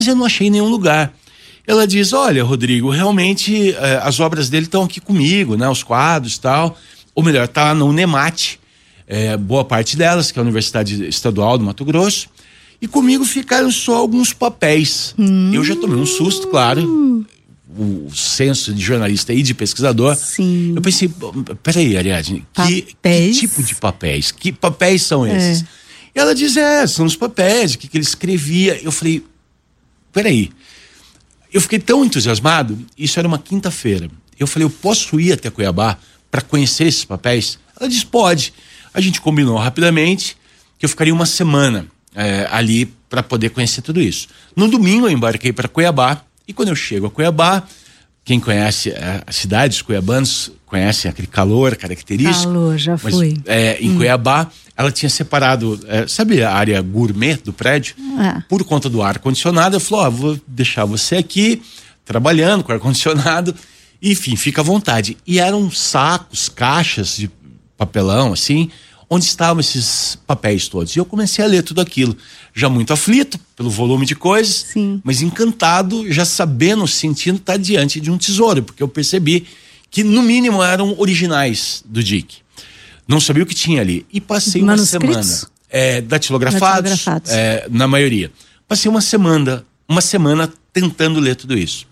mas eu não achei nenhum lugar. Ela diz, olha, Rodrigo, realmente as obras dele estão aqui comigo, né? Os quadros e tal. Ou melhor, tá no UNEMAT, boa parte delas, que é a Universidade Estadual do Mato Grosso. E comigo ficaram só alguns papéis. Eu já tomei um susto, claro. O senso de jornalista e de pesquisador. Sim. Eu pensei, peraí, Ariadne, que tipo de papéis? Que papéis são esses? E ela diz, são os papéis, o que ele escrevia. Eu falei, peraí. Eu fiquei tão entusiasmado, isso era uma quinta-feira. Eu falei, eu posso ir até Cuiabá para conhecer esses papéis? Ela disse, pode. A gente combinou rapidamente que eu ficaria uma semana ali para poder conhecer tudo isso. No domingo eu embarquei para Cuiabá, e quando eu chego a Cuiabá, quem conhece as cidades cuiabanas conhece aquele calor característico. Calor, já fui. Em Cuiabá, ela tinha separado, sabe a área gourmet do prédio? Por conta do ar-condicionado, ela falou, vou deixar você aqui trabalhando com ar-condicionado, enfim, fica à vontade. E eram sacos, caixas de papelão, assim, onde estavam esses papéis todos. E eu comecei a ler tudo aquilo, já muito aflito pelo volume de coisas, mas encantado, já sabendo, sentindo estar diante de um tesouro, porque eu percebi que no mínimo eram originais do Dick. Não sabia o que tinha ali. E passei uma semana datilografados, na maioria. Passei uma semana tentando ler tudo isso.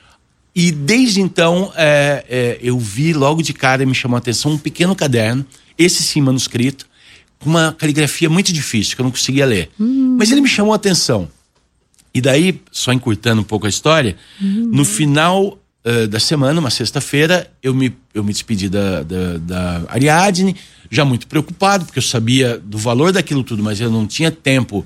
E desde então eu vi logo de cara, me chamou a atenção um pequeno caderno, esse sim manuscrito, com uma caligrafia muito difícil, que eu não conseguia ler. Mas ele me chamou a atenção. E daí, só encurtando um pouco a história, no final da semana, uma sexta-feira, eu me despedi da Ariadne, já muito preocupado, porque eu sabia do valor daquilo tudo, mas eu não tinha tempo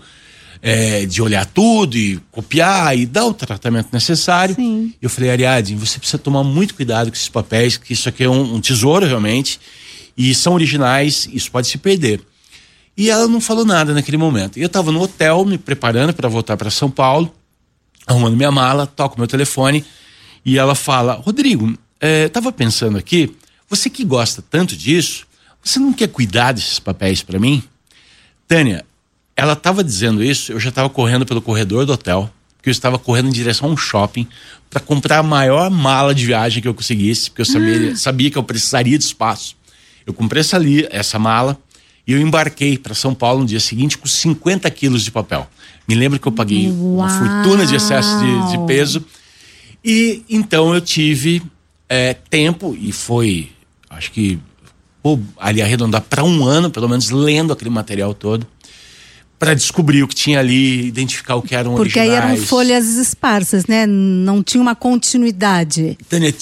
de olhar tudo e copiar e dar o tratamento necessário. Eu falei, Ariadne, você precisa tomar muito cuidado com esses papéis, que isso aqui é um tesouro realmente, e são originais, isso pode se perder. E ela não falou nada naquele momento. E eu estava no hotel, me preparando para voltar para São Paulo, arrumando minha mala, toco meu telefone, e ela fala, Rodrigo, estava pensando aqui, você que gosta tanto disso, você não quer cuidar desses papéis para mim? Tânia, ela estava dizendo isso, eu já estava correndo pelo corredor do hotel, porque eu estava correndo em direção a um shopping para comprar a maior mala de viagem que eu conseguisse, porque eu sabia que eu precisaria de espaço. Eu comprei essa mala e eu embarquei para São Paulo no dia seguinte com 50 quilos de papel. Me lembro que eu paguei uma fortuna de excesso de peso. E então eu tive tempo, e foi, acho que, ali arredondar para um ano, pelo menos, lendo aquele material todo, para descobrir o que tinha ali, identificar o que eram originais. Porque aí eram folhas esparsas, né? Não tinha uma continuidade. Tânia,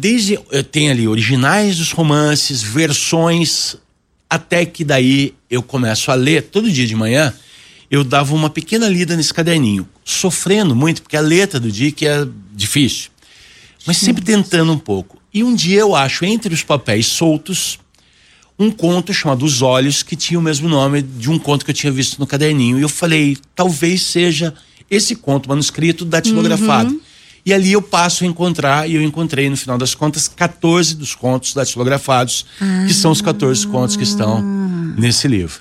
tem ali originais dos romances, versões, até que daí eu começo a ler, todo dia de manhã, eu dava uma pequena lida nesse caderninho, sofrendo muito, porque a letra do Dick é difícil, mas sempre tentando um pouco. E um dia eu acho, entre os papéis soltos, um conto chamado Os Olhos, que tinha o mesmo nome de um conto que eu tinha visto no caderninho. E eu falei, talvez seja esse conto manuscrito datilografado. E ali eu passo a encontrar, e eu encontrei, no final das contas, 14 dos contos datilografados, que são os 14 contos que estão nesse livro.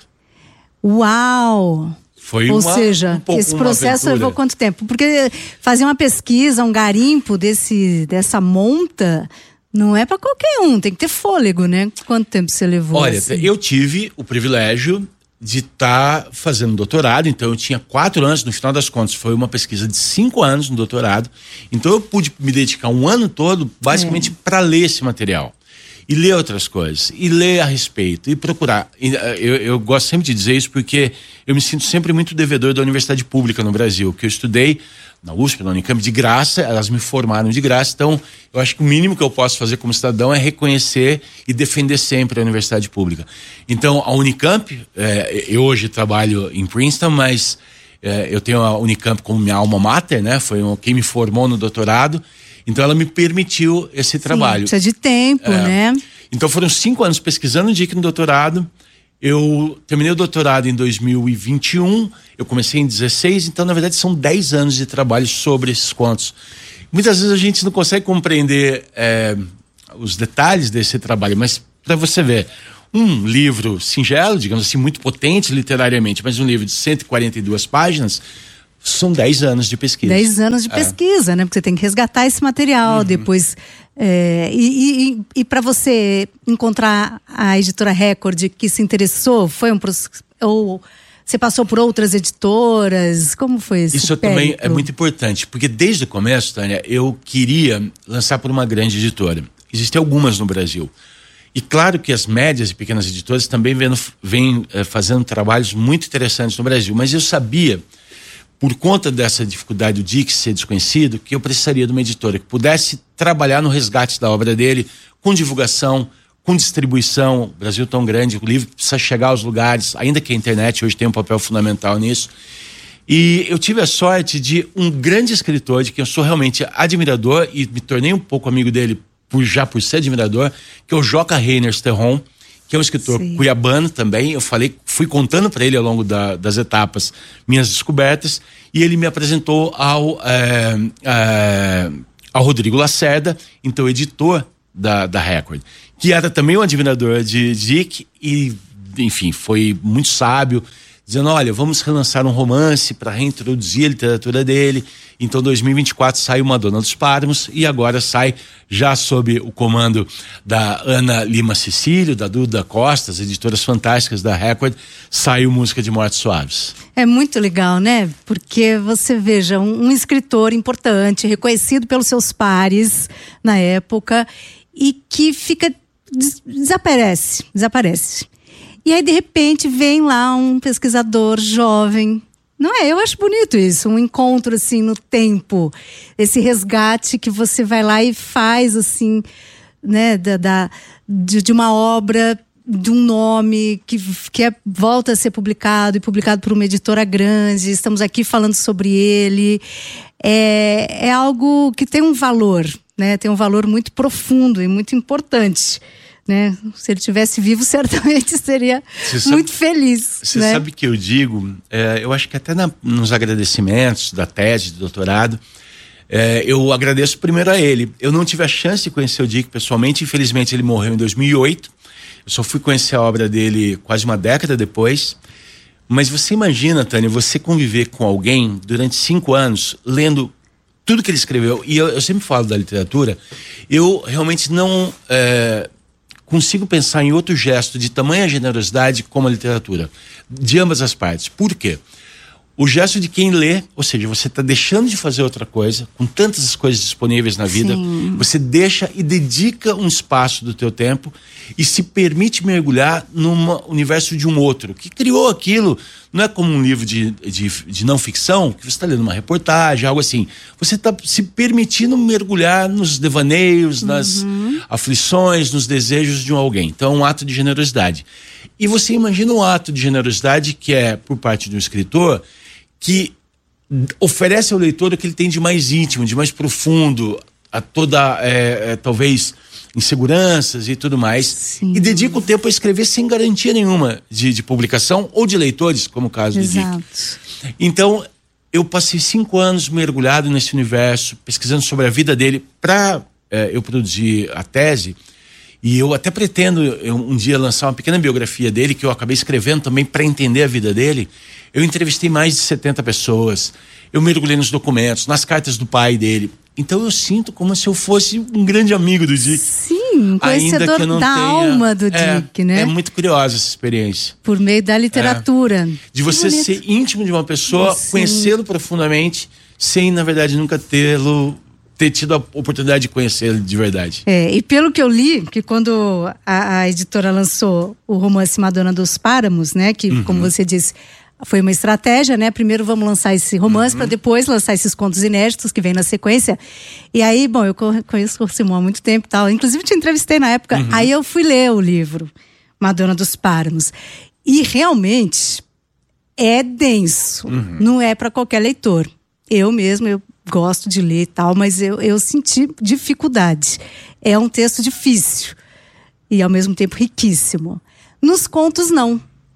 Uau! Ou seja, esse processo levou quanto tempo? Porque fazer uma pesquisa, um garimpo dessa monta, não é para qualquer um, tem que ter fôlego, né? Quanto tempo você levou? Olha, assim? Eu tive o privilégio de estar fazendo doutorado, então eu tinha 4 anos, no final das contas foi uma pesquisa de 5 anos no doutorado, então eu pude me dedicar um ano todo basicamente para ler esse material. E ler outras coisas, e ler a respeito, e procurar. Eu gosto sempre de dizer isso porque eu me sinto sempre muito devedor da universidade pública no Brasil, que eu estudei na USP, na Unicamp, de graça, elas me formaram de graça, então eu acho que o mínimo que eu posso fazer como cidadão é reconhecer e defender sempre a universidade pública. Então, a Unicamp, eu hoje trabalho em Princeton, mas eu tenho a Unicamp como minha alma mater, né? Foi quem me formou no doutorado, então ela me permitiu esse trabalho. Precisa de tempo, né? Então foram 5 anos pesquisando Dick no doutorado. Eu terminei o doutorado em 2021, eu comecei em 16, então na verdade são 10 anos de trabalho sobre esses contos. Muitas vezes a gente não consegue compreender os detalhes desse trabalho, mas para você ver, um livro singelo, digamos assim, muito potente literariamente, mas um livro de 142 páginas, São 10 anos de pesquisa. 10 anos de pesquisa, né? Porque você tem que resgatar esse material, depois... E para você encontrar a editora Record que se interessou, foi um processo... Ou você passou por outras editoras? Como foi esse Isso também é muito importante, porque desde o começo, Tânia, eu queria lançar por uma grande editora. Existem algumas no Brasil. E claro que as médias e pequenas editoras também vêm fazendo trabalhos muito interessantes no Brasil. Mas eu sabia, por conta dessa dificuldade do Dix ser desconhecido, que eu precisaria de uma editora que pudesse trabalhar no resgate da obra dele, com divulgação, com distribuição. O Brasil é tão grande, o livro precisa chegar aos lugares, ainda que a internet hoje tem um papel fundamental nisso. E eu tive a sorte de um grande escritor, de quem eu sou realmente admirador e me tornei um pouco amigo dele por ser admirador, que é o Joca Reiner Sterron, que é um escritor cuiabano também. Eu fui contando para ele ao longo das etapas minhas descobertas, e ele me apresentou ao Rodrigo Lacerda, então editor da Record, que era também um admirador de Dick e, enfim, foi muito sábio, dizendo, olha, vamos relançar um romance para reintroduzir a literatura dele. Então, em 2024 saiu Madonna dos Páramos, e agora sai, já sob o comando da Ana Lima Cecílio, da Duda Costa, as editoras fantásticas da Record, saiu Música de Mortes Suaves. É muito legal, né? Porque você veja, um escritor importante, reconhecido pelos seus pares na época, e que desaparece. E aí, de repente, vem lá um pesquisador jovem. Não é? Eu acho bonito isso, um encontro assim no tempo, esse resgate que você vai lá e faz assim, né, de uma obra, de um nome que volta a ser publicado, e publicado por uma editora grande. Estamos aqui falando sobre ele. É algo que tem um valor, né? Tem um valor muito profundo e muito importante, né? Se ele tivesse vivo, certamente seria muito feliz. Você sabe que eu digo, eu acho que até nos agradecimentos da tese, do doutorado, eu agradeço primeiro a ele. Eu não tive a chance de conhecer o Dick pessoalmente, infelizmente ele morreu em 2008. Eu só fui conhecer a obra dele quase uma década depois. Mas você imagina, Tânia, você conviver com alguém durante 5 anos, lendo tudo que ele escreveu. E eu sempre falo da literatura, eu realmente não consigo pensar em outro gesto de tamanha generosidade como a literatura, de ambas as partes. Por quê? O gesto de quem lê, ou seja, você está deixando de fazer outra coisa, com tantas coisas disponíveis na vida, você deixa e dedica um espaço do teu tempo e se permite mergulhar no universo de um outro, que criou aquilo. Não é como um livro de não ficção, que você está lendo uma reportagem, algo assim. Você está se permitindo mergulhar nos devaneios, nas aflições, nos desejos de alguém. Então é um ato de generosidade. E você imagina um ato de generosidade que é por parte de um escritor que oferece ao leitor o que ele tem de mais íntimo, de mais profundo, a toda, talvez, inseguranças e tudo mais. Sim. E dedica o tempo a escrever sem garantia nenhuma de publicação ou de leitores, como o caso do Dick. Então, eu passei 5 anos mergulhado nesse universo, pesquisando sobre a vida dele para eu produzir a tese. E eu até pretendo um dia lançar uma pequena biografia dele, que eu acabei escrevendo também para entender a vida dele. Eu entrevistei mais de 70 pessoas, eu mergulhei nos documentos, nas cartas do pai dele. Então eu sinto como se eu fosse um grande amigo do Dick. Sim, conhecedor da alma do Dick, né? É muito curiosa essa experiência. Por meio da literatura. De você ser íntimo de uma pessoa, conhecê-lo profundamente, sem, na verdade, nunca ter tido a oportunidade de conhecê-lo de verdade. E pelo que eu li, que quando a editora lançou o romance Madonna dos Páramos, né, que como você disse, foi uma estratégia, né? Primeiro vamos lançar esse romance para depois lançar esses contos inéditos que vem na sequência. E aí, bom, eu conheço o Simão há muito tempo e tal. Inclusive te entrevistei na época. Aí eu fui ler o livro Madonna dos Páramos. E realmente é denso. Não é para qualquer leitor. Eu gosto de ler e tal, mas eu senti dificuldade. É um texto difícil e ao mesmo tempo riquíssimo. Nos contos, não.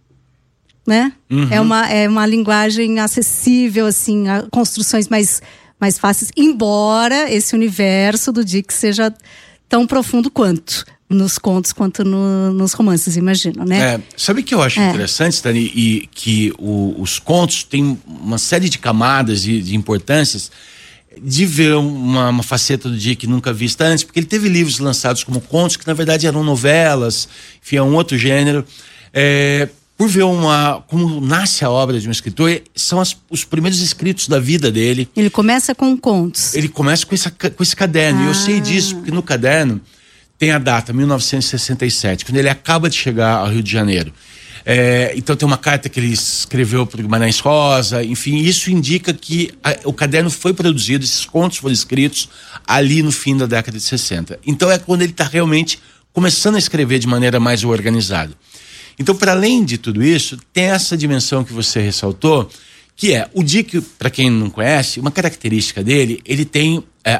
Né? É uma linguagem acessível, assim, construções mais fáceis, embora esse universo do Dick seja tão profundo quanto. nos contos quanto nos romances, imagino, né? Sabe o que eu acho interessante, Dani? E que os contos têm uma série de camadas de importâncias, de ver uma faceta do Dick nunca vista antes, porque ele teve livros lançados como contos, que na verdade eram novelas, enfim, é um outro gênero. Por ver como nasce a obra de um escritor, são os primeiros escritos da vida dele. Ele começa com contos. Ele começa com esse caderno, e eu sei disso, porque no caderno tem a data, 1967, quando ele acaba de chegar ao Rio de Janeiro. Então tem uma carta que ele escreveu para o Guimarães Rosa, enfim, isso indica que o caderno foi produzido, esses contos foram escritos ali no fim da década de 60. Então é quando ele está realmente começando a escrever de maneira mais organizada. Então, para além de tudo isso, tem essa dimensão que você ressaltou, que é o Dick, para quem não conhece, uma característica dele, ele tem,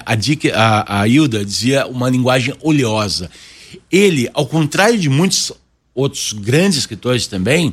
a Hilda dizia, uma linguagem oleosa. Ele, ao contrário de muitos outros grandes escritores também,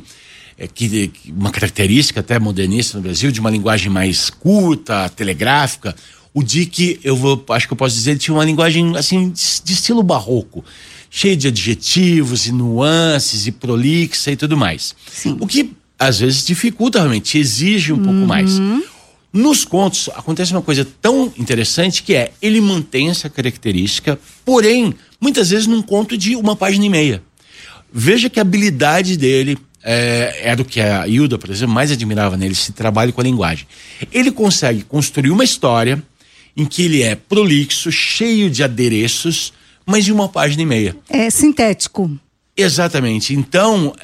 uma característica até modernista no Brasil, de uma linguagem mais curta, telegráfica, o Dick, acho que eu posso dizer, ele tinha uma linguagem assim, de estilo barroco, cheio de adjetivos e nuances e prolixa e tudo mais. Sim. O que às vezes dificulta realmente, exige um pouco mais. Nos contos acontece uma coisa tão interessante, que ele mantém essa característica, porém, muitas vezes num conto de 1,5 páginas. Veja que a habilidade dele era o que a Hilda, por exemplo, mais admirava nele, esse trabalho com a linguagem. Ele consegue construir uma história em que ele é prolixo, cheio de adereços, mas de 1,5 páginas. É sintético. Exatamente. Então,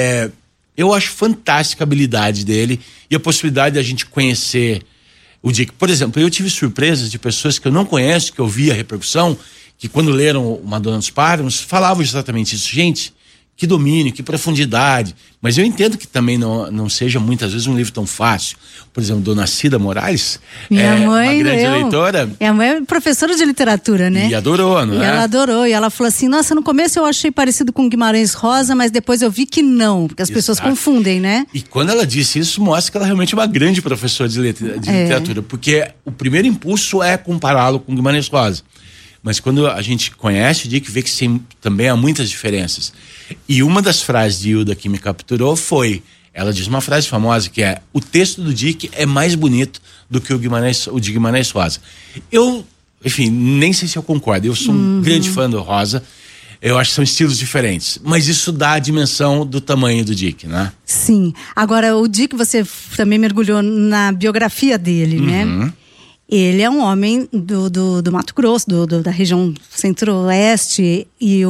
eu acho fantástica a habilidade dele e a possibilidade da gente conhecer o Dick. Por exemplo, eu tive surpresas de pessoas que eu não conheço, que eu vi a repercussão, que quando leram Madonna dos Páramos, falavam exatamente isso. Gente, que domínio, que profundidade. Mas eu entendo que também não seja muitas vezes um livro tão fácil. Por exemplo, Dona Cida Moraes, minha mãe, uma grande leitora. Minha mãe é professora de literatura, né? E adorou, não é? E ela adorou. E ela falou assim, nossa, no começo eu achei parecido com Guimarães Rosa, mas depois eu vi que não, porque as pessoas confundem, né? E quando ela disse isso, mostra que ela realmente é uma grande professora de literatura, porque o primeiro impulso é compará-lo com Guimarães Rosa. Mas quando a gente conhece o Dick, vê que também há muitas diferenças. E uma das frases de Hilda que me capturou foi, ela diz uma frase famosa que é: o texto do Dick é mais bonito do que o de Guimarães Rosa. Eu, enfim, nem sei se eu concordo. Eu sou um grande fã do Rosa. Eu acho que são estilos diferentes. Mas isso dá a dimensão do tamanho do Dick, né? Sim. Agora, o Dick, você também mergulhou na biografia dele, né? Ele é um homem do Mato Grosso, da região centro-oeste, e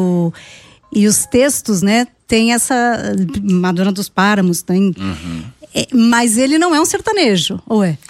os textos, né, tem essa Madonna dos Páramos, tem. Mas ele não é um sertanejo, ou é?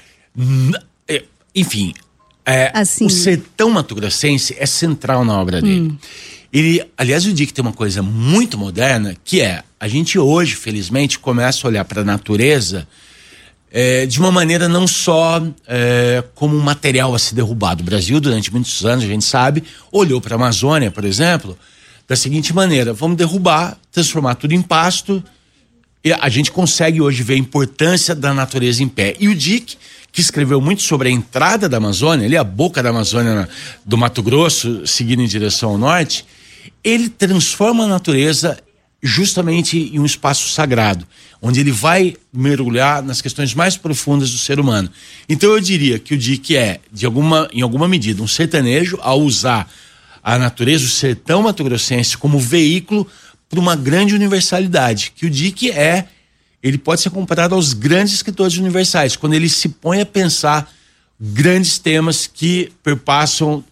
Enfim, assim, o sertão mato-grossense é central na obra dele. Ele, aliás, o Dick tem uma coisa muito moderna, que a gente hoje, felizmente, começa a olhar para a natureza de uma maneira não só como um material a ser derrubado. O Brasil, durante muitos anos, a gente sabe, olhou para a Amazônia, por exemplo, da seguinte maneira: vamos derrubar, transformar tudo em pasto. E a gente consegue hoje ver a importância da natureza em pé. E o Dick, que escreveu muito sobre a entrada da Amazônia, ali a boca da Amazônia do Mato Grosso, seguindo em direção ao norte, ele transforma a natureza justamente em um espaço sagrado, onde ele vai mergulhar nas questões mais profundas do ser humano. Então eu diria que o Dick em alguma medida, um sertanejo, ao usar a natureza, o sertão mato-grossense, como veículo para uma grande universalidade, que o Dick ele pode ser comparado aos grandes escritores universais, quando ele se põe a pensar grandes temas que perpassam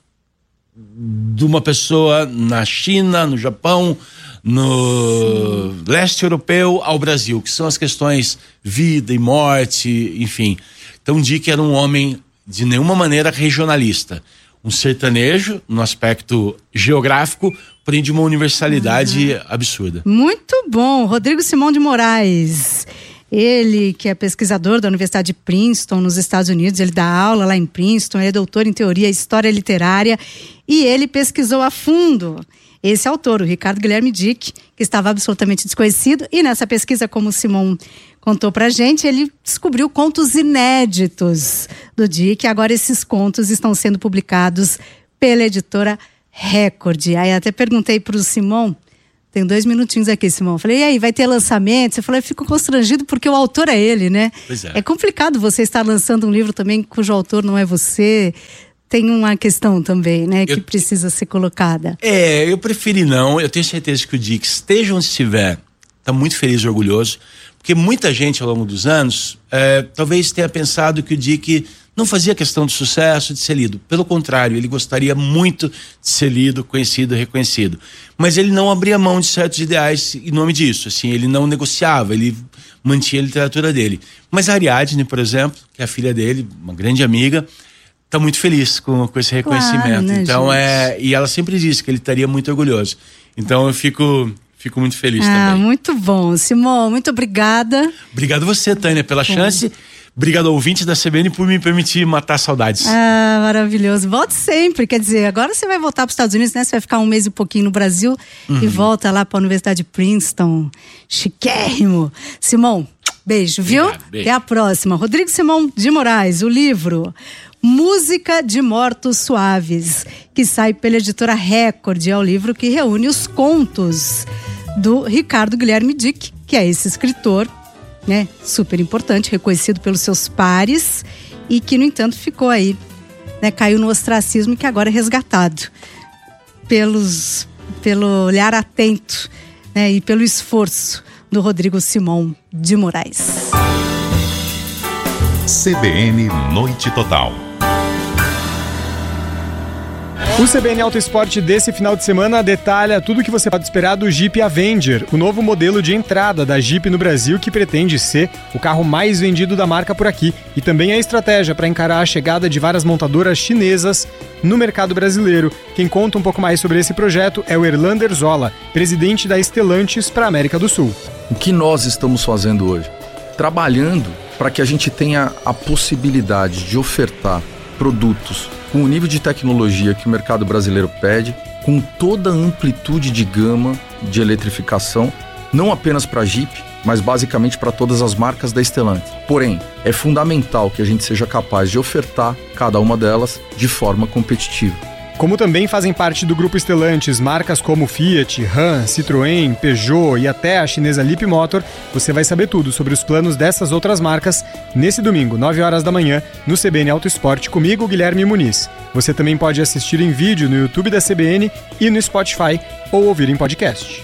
de uma pessoa na China, no Japão, no leste europeu ao Brasil, que são as questões vida e morte, enfim. Então Dick era um homem de nenhuma maneira regionalista, um sertanejo no aspecto geográfico, porém de uma universalidade absurda. Muito bom. Rodrigo Simão de Moraes, ele que é pesquisador da Universidade de Princeton, nos Estados Unidos, ele dá aula lá em Princeton, ele é doutor em teoria e história literária, e ele pesquisou a fundo esse autor, o Ricardo Guilherme Dick, que estava absolutamente desconhecido, e nessa pesquisa, como o Simão contou pra gente, ele descobriu contos inéditos do Dick. Agora esses contos estão sendo publicados pela editora recorde. Aí até perguntei pro Simão, tem 2 minutinhos aqui, Simão. Falei, e aí, vai ter lançamento? Você falou, eu fico constrangido porque o autor é ele, né? Pois é. É complicado você estar lançando um livro também cujo autor não é você. Tem uma questão também, né, que precisa ser colocada. Eu preferi não. Eu tenho certeza que o Dick, esteja onde estiver, está muito feliz e orgulhoso. Porque muita gente ao longo dos anos talvez tenha pensado que o Dick não fazia questão de sucesso, de ser lido. Pelo contrário, ele gostaria muito de ser lido, conhecido, reconhecido. Mas ele não abria mão de certos ideais em nome disso. Assim, ele não negociava, ele mantinha a literatura dele. Mas a Ariadne, por exemplo, que é a filha dele, uma grande amiga, está muito feliz com esse reconhecimento. Claro, né, então e ela sempre disse que ele estaria muito orgulhoso. Então eu fico muito feliz também. Muito bom. Simão, muito obrigada. Obrigado você, Tânia, pela chance. Obrigado ao ouvinte da CBN por me permitir matar saudades. Maravilhoso. Volte sempre, quer dizer, agora você vai voltar para os Estados Unidos, né? Você vai ficar 1 mês e pouquinho no Brasil e volta lá para a Universidade de Princeton. Chiquérrimo. Simão, beijo, viu? Obrigado, beijo. Até a próxima. Rodrigo Simão de Moraes, o livro Música de Mortos Suaves, que sai pela editora Record. É o livro que reúne os contos do Ricardo Guilherme Dick, que é esse escritor, né, super importante, reconhecido pelos seus pares e que, no entanto, ficou aí, né, caiu no ostracismo e que agora é resgatado pelo olhar atento, né, e pelo esforço do Rodrigo Simão de Moraes. CBN Noite Total. O CBN Auto Esporte desse final de semana detalha tudo o que você pode esperar do Jeep Avenger, o novo modelo de entrada da Jeep no Brasil que pretende ser o carro mais vendido da marca por aqui e também a estratégia para encarar a chegada de várias montadoras chinesas no mercado brasileiro. Quem conta um pouco mais sobre esse projeto é o Erlander Zola, presidente da Stellantis para a América do Sul. O que nós estamos fazendo hoje? Trabalhando para que a gente tenha a possibilidade de ofertar produtos com o nível de tecnologia que o mercado brasileiro pede, com toda a amplitude de gama de eletrificação, não apenas para a Jeep, mas basicamente para todas as marcas da Stellantis. Porém, é fundamental que a gente seja capaz de ofertar cada uma delas de forma competitiva. Como também fazem parte do grupo Stellantis marcas como Fiat, Ram, Citroën, Peugeot e até a chinesa Leapmotor, você vai saber tudo sobre os planos dessas outras marcas nesse domingo, 9 horas da manhã, no CBN Auto Esporte, comigo, Guilherme Muniz. Você também pode assistir em vídeo no YouTube da CBN e no Spotify ou ouvir em podcast.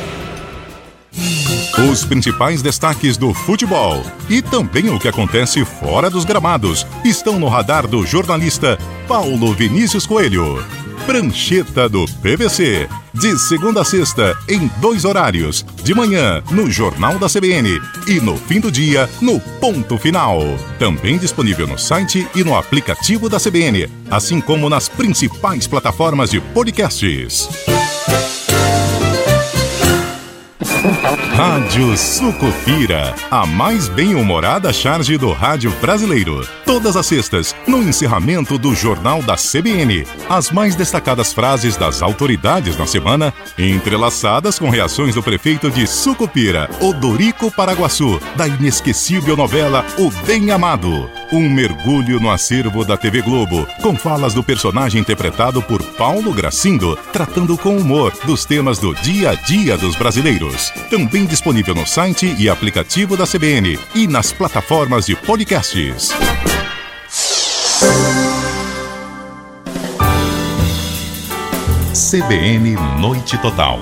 Os principais destaques do futebol e também o que acontece fora dos gramados estão no radar do jornalista Paulo Vinícius Coelho. Prancheta do PVC, de segunda a sexta, em 2 horários, de manhã no Jornal da CBN e no fim do dia no Ponto Final. Também disponível no site e no aplicativo da CBN, assim como nas principais plataformas de podcasts. Rádio Sucupira, a mais bem-humorada charge do rádio brasileiro. Todas as sextas, no encerramento do Jornal da CBN. As mais destacadas frases das autoridades na semana, entrelaçadas com reações do prefeito de Sucupira, Odorico Paraguaçu, da inesquecível novela O Bem Amado. Um mergulho no acervo da TV Globo, com falas do personagem interpretado por Paulo Gracindo, tratando com humor dos temas do dia a dia dos brasileiros. Também disponível no site e aplicativo da CBN e nas plataformas de podcasts. CBN Noite Total.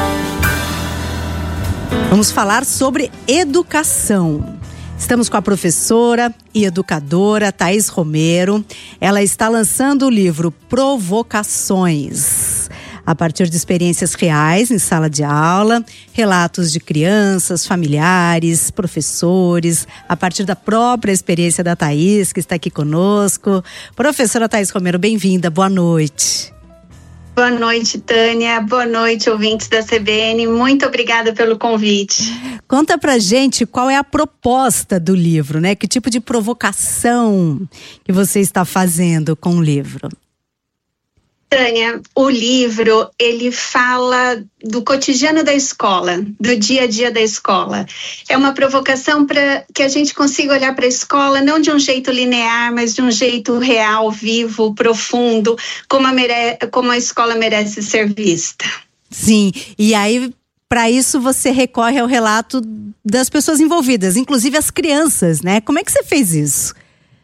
Vamos falar sobre educação. Estamos com a professora e educadora Thaís Romero. Ela está lançando o livro Provocações, a partir de experiências reais em sala de aula, relatos de crianças, familiares, professores, a partir da própria experiência da Thaís, que está aqui conosco. Professora Thaís Romero, bem-vinda, boa noite. Boa noite, Tânia. Boa noite, ouvintes da CBN. Muito obrigada pelo convite. Conta pra gente qual é a proposta do livro, né? Que tipo de provocação que você está fazendo com o livro? Tânia, o livro, ele fala do cotidiano da escola, do dia a dia da escola. É uma provocação para que a gente consiga olhar para a escola não de um jeito linear, mas de um jeito real, vivo, profundo, como a escola merece ser vista. Sim, e aí, para isso, você recorre ao relato das pessoas envolvidas, inclusive as crianças, né? Como é que você fez isso?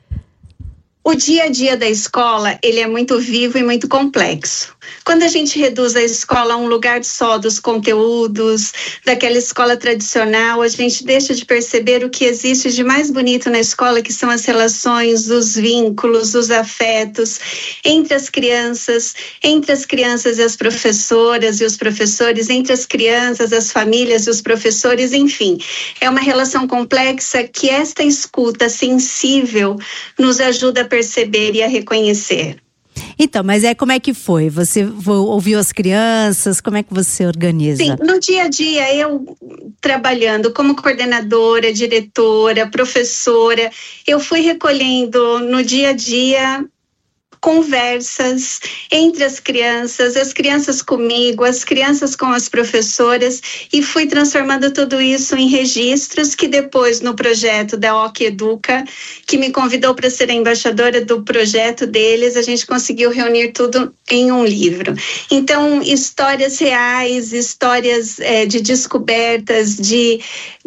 O dia a dia da escola, ele é muito vivo e muito complexo. Quando a gente reduz a escola a um lugar só dos conteúdos, daquela escola tradicional, a gente deixa de perceber o que existe de mais bonito na escola, que são as relações, os vínculos, os afetos entre as crianças e as professoras e os professores, entre as crianças, as famílias e os professores, enfim. É uma relação complexa que esta escuta sensível nos ajuda a perceber e a reconhecer. Então, mas como é que foi? Você ouviu as crianças? Como é que você organiza? Sim, no dia a dia, eu trabalhando como coordenadora, diretora, professora, eu fui recolhendo no dia a dia conversas entre as crianças comigo, as crianças com as professoras, e fui transformando tudo isso em registros que depois, no projeto da OC Educa, que me convidou para ser a embaixadora do projeto deles, a gente conseguiu reunir tudo em um livro. Então, histórias reais, histórias de descobertas, de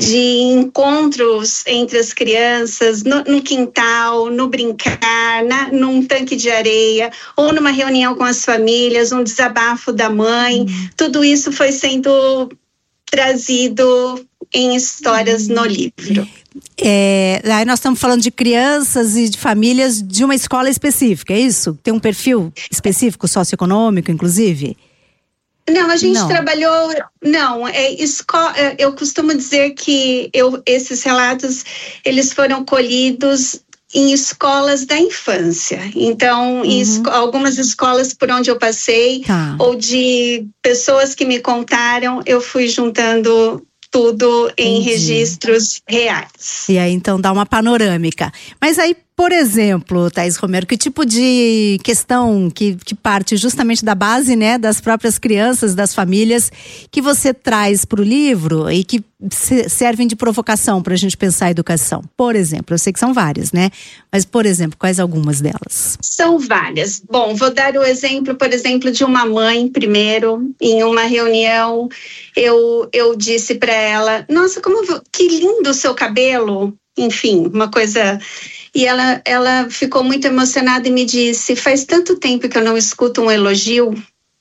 encontros entre as crianças, no quintal, no brincar, num tanque de areia, ou numa reunião com as famílias, um desabafo da mãe, tudo isso foi sendo trazido em histórias no livro. Aí nós estamos falando de crianças e de famílias de uma escola específica, é isso? Tem um perfil específico, socioeconômico, inclusive? Não, a gente trabalhou... Não, eu costumo dizer que esses relatos, eles foram colhidos em escolas da infância. Então, algumas escolas por onde eu passei, ou de pessoas que me contaram, eu fui juntando tudo em registros reais. E aí, então, dá uma panorâmica. Mas aí, por exemplo, Thaís Romero, que tipo de questão que parte justamente da base, né, das próprias crianças, das famílias, que você traz para o livro e que servem de provocação para a gente pensar a educação? Por exemplo, eu sei que são várias, né? Mas, por exemplo, quais algumas delas? São várias. Bom, vou dar o exemplo, por exemplo, de uma mãe, primeiro, em uma reunião, eu disse para ela, nossa, que lindo o seu cabelo, enfim, uma coisa... E ela ficou muito emocionada e me disse, faz tanto tempo que eu não escuto um elogio.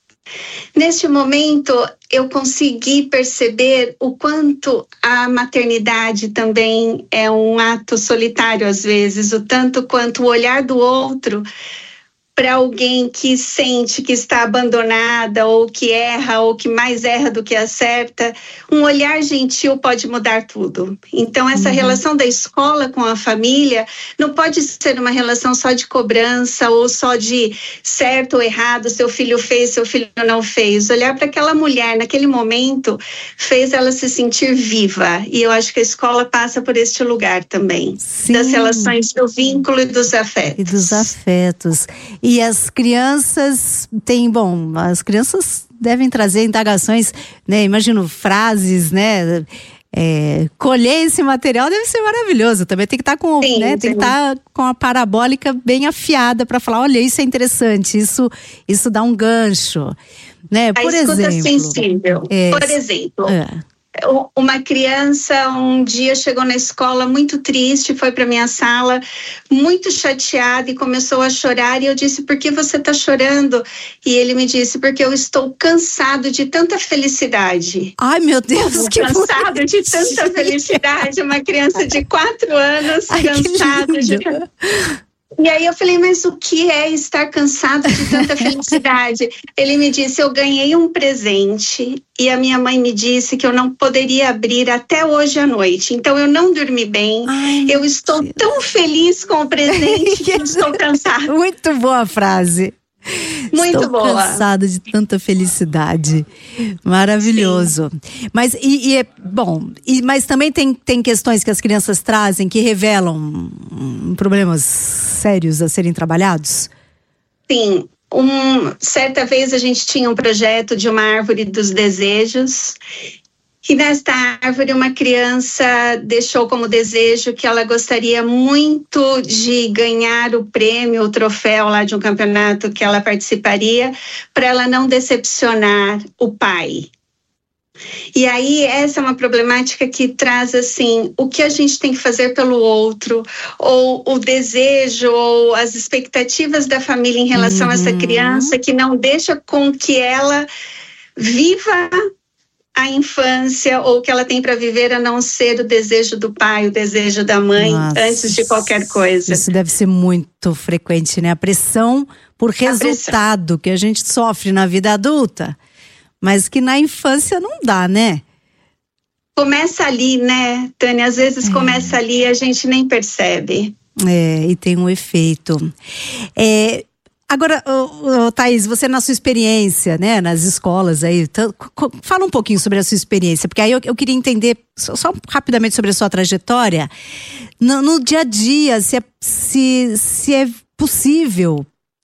Neste momento, eu consegui perceber o quanto a maternidade também é um ato solitário às vezes, o tanto quanto o olhar do outro para alguém que sente que está abandonada ou que erra ou que mais erra do que acerta, um olhar gentil pode mudar tudo. Então essa relação da escola com a família não pode ser uma relação só de cobrança ou só de certo ou errado, seu filho fez, seu filho não fez. Olhar para aquela mulher naquele momento fez ela se sentir viva, e eu acho que a escola passa por este lugar também. Sim. Das relações do vínculo e dos afetos. E dos afetos. E as crianças as crianças devem trazer indagações, né? Imagino frases, né? Colher esse material deve ser maravilhoso. Também tem que estar com, sim, né? Tem que estar com a parabólica bem afiada para falar, olha, isso é interessante, isso dá um gancho, né? Por exemplo, sensível. Por exemplo, uma criança um dia chegou na escola muito triste, foi para minha sala muito chateada e começou a chorar, e eu disse, por que você está chorando? E ele me disse, porque eu estou cansado de tanta felicidade. Ai, meu Deus, que cansado de tanta felicidade. Uma criança de 4 anos, cansada de... E aí eu falei, mas o que é estar cansado de tanta felicidade? Ele me disse, eu ganhei um presente e a minha mãe me disse que eu não poderia abrir até hoje à noite. Então eu não dormi bem. Ai, eu estou tão feliz com o presente que estou cansada. Muito boa a frase. Muito Estou boa. Cansada de tanta felicidade. Maravilhoso. Sim. Mas mas também tem questões que as crianças trazem que revelam problemas sérios a serem trabalhados? Sim. certa vez a gente tinha um projeto de uma árvore dos desejos. E nesta árvore uma criança deixou como desejo que ela gostaria muito de ganhar o prêmio, o troféu lá de um campeonato que ela participaria, para ela não decepcionar o pai. E aí essa é uma problemática que traz assim, o que a gente tem que fazer pelo outro, ou o desejo, ou as expectativas da família em relação a essa criança, que não deixa com que ela viva a infância, ou que ela tem para viver, a não ser o desejo do pai, o desejo da mãe, antes de qualquer coisa. Isso deve ser muito frequente, né? A pressão por resultado que a gente sofre na vida adulta, mas que na infância não dá, né? Começa ali, né, Tânia? Às vezes começa ali e a gente nem percebe. E tem um efeito. Agora, Thaís, você na sua experiência, né, nas escolas aí, fala um pouquinho sobre a sua experiência, porque aí eu queria entender, só rapidamente sobre a sua trajetória, no dia a dia, se é possível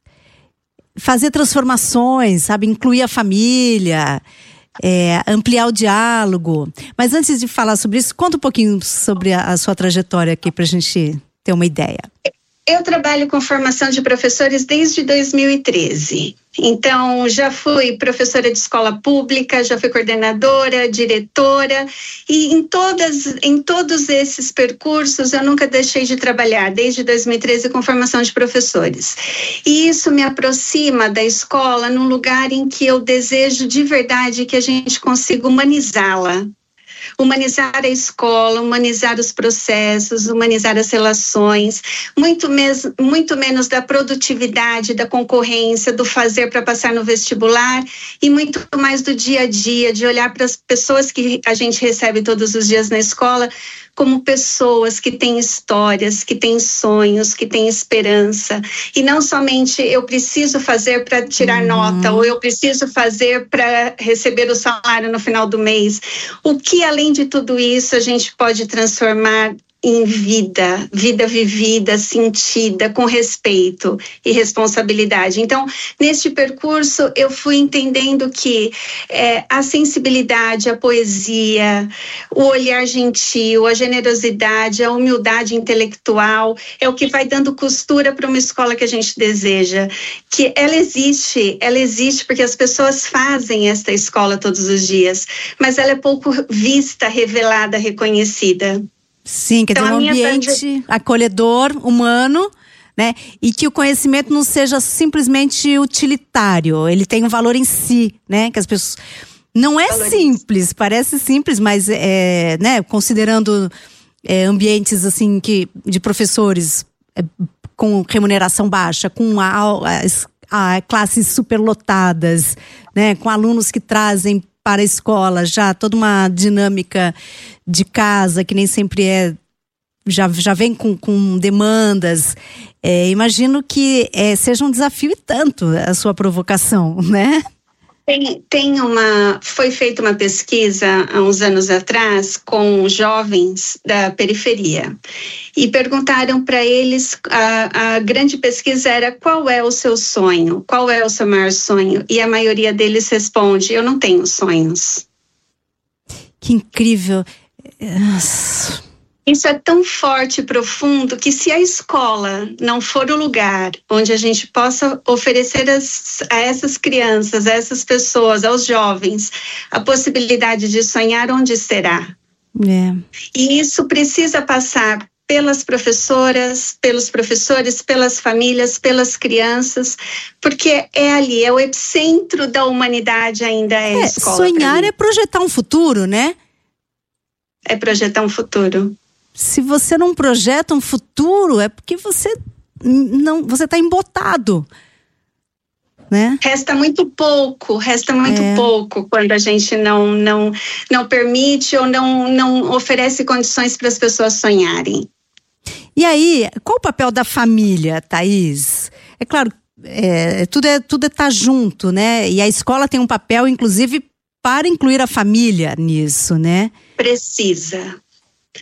fazer transformações, sabe, incluir a família, ampliar o diálogo. Mas antes de falar sobre isso, conta um pouquinho sobre a sua trajetória aqui pra gente ter uma ideia. Eu trabalho com formação de professores desde 2013. Então, já fui professora de escola pública, já fui coordenadora, diretora, e em todos esses percursos eu nunca deixei de trabalhar, desde 2013, com formação de professores. E isso me aproxima da escola num lugar em que eu desejo de verdade que a gente consiga humanizá-la. Humanizar a escola, humanizar os processos, humanizar as relações, muito menos da produtividade, da concorrência, do fazer para passar no vestibular, e muito mais do dia a dia, de olhar para as pessoas que a gente recebe todos os dias na escola como pessoas que têm histórias, que têm sonhos, que têm esperança. E não somente eu preciso fazer para tirar nota, ou eu preciso fazer para receber o salário no final do mês. O que, além de tudo isso, a gente pode transformar em vida vivida, sentida, com respeito e responsabilidade. Então, neste percurso, eu fui entendendo que a sensibilidade, a poesia, o olhar gentil, a generosidade, a humildade intelectual é o que vai dando costura para uma escola que a gente deseja. Que ela existe porque as pessoas fazem esta escola todos os dias, mas ela é pouco vista, revelada, reconhecida. Sim, quer dizer, um ambiente acolhedor, humano, né? E que o conhecimento não seja simplesmente utilitário, ele tem um valor em si, né? Que as pessoas... Não é simples, parece simples, mas né? Considerando ambientes assim de professores com remuneração baixa, com classes superlotadas, né? Com alunos que trazem para a escola já toda uma dinâmica de casa que nem sempre já vem com demandas. Imagino que seja um desafio e tanto a sua provocação, né? Foi feita uma pesquisa há uns anos atrás com jovens da periferia e perguntaram para eles, a grande pesquisa era: qual é o seu sonho? Qual é o seu maior sonho? E a maioria deles responde: eu não tenho sonhos. Que incrível! Isso é tão forte e profundo que, se a escola não for o lugar onde a gente possa oferecer a essas crianças, a essas pessoas, aos jovens, a possibilidade de sonhar, onde será? E isso precisa passar pelas professoras, pelos professores, pelas famílias, pelas crianças, porque ali, é o epicentro da humanidade ainda a escola. Sonhar é projetar um futuro, né? É projetar um futuro. Se você não projeta um futuro, é porque você está embotado, né? Resta muito pouco quando a gente não permite ou não oferece condições para as pessoas sonharem. E aí, qual o papel da família, Thaís? É claro, tudo tá junto, né? E a escola tem um papel, inclusive, para incluir a família nisso, né? Precisa.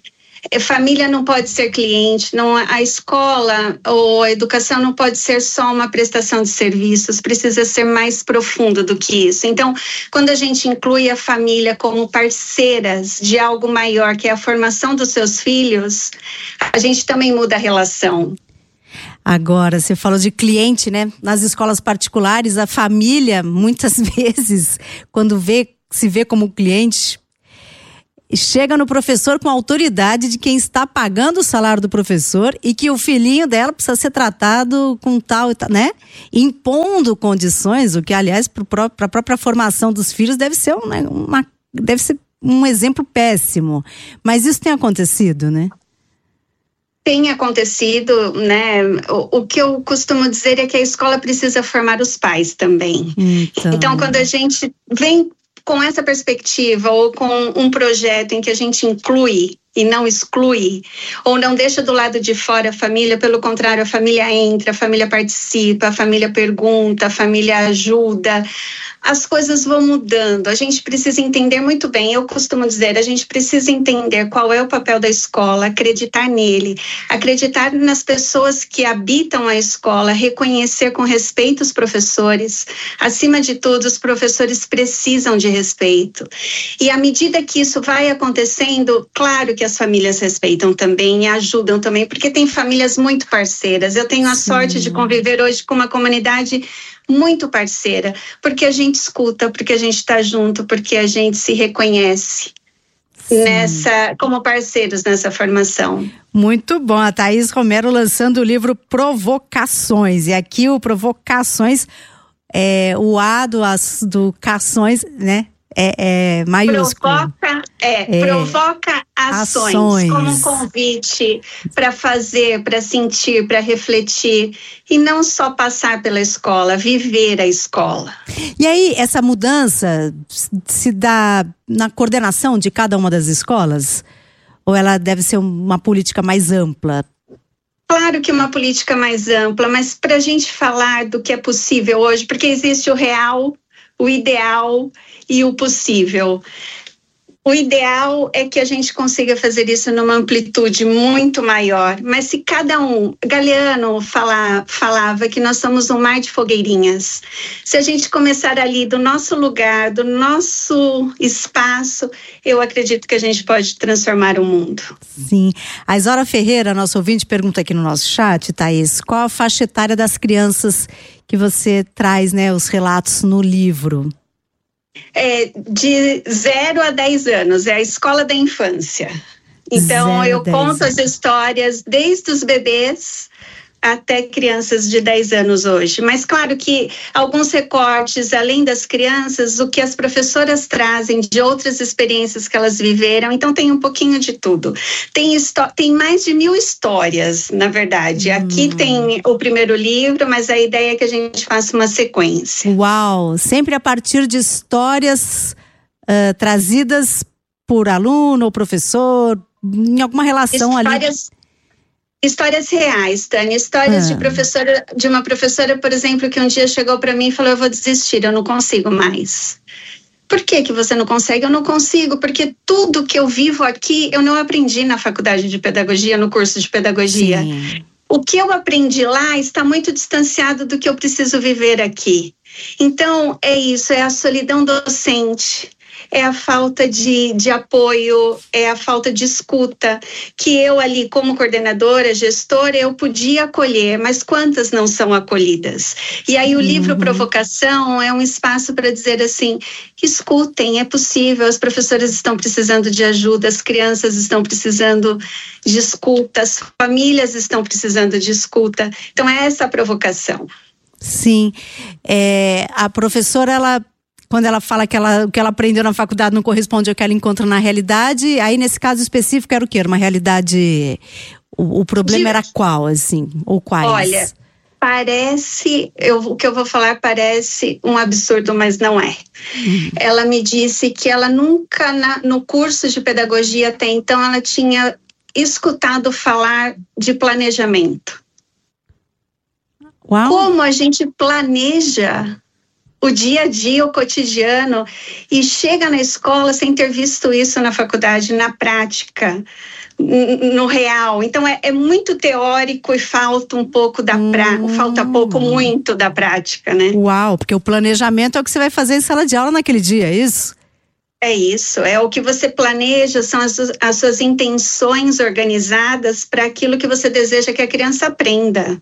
Família não pode ser cliente, não, a escola ou a educação não pode ser só uma prestação de serviços, precisa ser mais profundo do que isso. Então, quando a gente inclui a família como parceiras de algo maior, que é a formação dos seus filhos, a gente também muda a relação. Agora, você falou de cliente, né? Nas escolas particulares, a família, muitas vezes, quando se vê como cliente, chega no professor com a autoridade de quem está pagando o salário do professor e que o filhinho dela precisa ser tratado com tal e tal, né? Impondo condições, o que, aliás, para a própria formação dos filhos deve ser um exemplo péssimo. Mas isso tem acontecido, né? Tem acontecido, né? O que eu costumo dizer é que a escola precisa formar os pais também. Então, quando a gente vem com essa perspectiva ou com um projeto em que a gente inclui e não exclui, ou não deixa do lado de fora a família, pelo contrário, a família entra, a família participa, a família pergunta, a família ajuda, as coisas vão mudando. A gente precisa entender muito bem, eu costumo dizer, a gente precisa entender qual é o papel da escola, acreditar nele, acreditar nas pessoas que habitam a escola, reconhecer com respeito os professores. Acima de tudo, os professores precisam de respeito. E à medida que isso vai acontecendo, claro que as famílias respeitam também e ajudam também, porque tem famílias muito parceiras. Eu tenho a sorte de conviver hoje com uma comunidade muito parceira, porque a gente escuta, porque a gente está junto, porque a gente se reconhece como parceiros nessa formação. Muito bom, a Thaís Romero lançando o livro Provocações, e aqui o Provocações, o A do Cações, né? É maiúsculo. Provoca ações como um convite para fazer, para sentir, para refletir e não só passar pela escola, viver a escola. E aí, essa mudança se dá na coordenação de cada uma das escolas? Ou ela deve ser uma política mais ampla? Claro que uma política mais ampla, mas para a gente falar do que é possível hoje, porque existe o real, o ideal e o possível. O ideal é que a gente consiga fazer isso numa amplitude muito maior, mas se cada Galeano falava que nós somos um mar de fogueirinhas. Se a gente começar ali do nosso lugar, do nosso espaço, eu acredito que a gente pode transformar o mundo. Sim. A Isora Ferreira, nossa ouvinte, pergunta aqui no nosso chat, Thaís, qual a faixa etária das crianças que você traz, né, os relatos no livro? De 0 a 10 anos, é a escola da infância. Então, eu conto as histórias desde os bebês até crianças de 10 anos hoje. Mas claro que alguns recortes, além das crianças, o que as professoras trazem de outras experiências que elas viveram, então tem um pouquinho de tudo. Tem mais de 1000 histórias, na verdade. Aqui tem o primeiro livro, mas a ideia é que a gente faça uma sequência. Uau! Sempre a partir de histórias trazidas por aluno ou professor, em alguma relação Histórias reais, Tânia, histórias de uma professora, por exemplo, que um dia chegou para mim e falou: eu vou desistir, eu não consigo mais. Por que você não consegue? Eu não consigo, porque tudo que eu vivo aqui, eu não aprendi na faculdade de pedagogia, no curso de pedagogia. Sim. O que eu aprendi lá está muito distanciado do que eu preciso viver aqui. Então, é isso, é a solidão docente. É a falta de apoio, é a falta de escuta, que eu ali como coordenadora, gestora, eu podia acolher, mas quantas não são acolhidas? E aí o livro Provocação é um espaço para dizer assim, escutem, é possível, as professoras estão precisando de ajuda, as crianças estão precisando de escuta, as famílias estão precisando de escuta, então é essa a provocação. Sim, a professora, quando ela fala que o que ela aprendeu na faculdade não corresponde ao que ela encontra na realidade, aí nesse caso específico era o quê? Era uma realidade... O problema era qual, assim? Ou quais? Olha, o que eu vou falar parece um absurdo, mas não é. Ela me disse que ela nunca, no curso de pedagogia até então, ela tinha escutado falar de planejamento. Uau. Como a gente planeja o dia a dia, o cotidiano, e chega na escola sem ter visto isso na faculdade, na prática, no real. Então é muito teórico e falta um pouco muito da prática, né? Uau, porque o planejamento é o que você vai fazer em sala de aula naquele dia, é isso? É isso, é o que você planeja, são as suas intenções organizadas para aquilo que você deseja que a criança aprenda.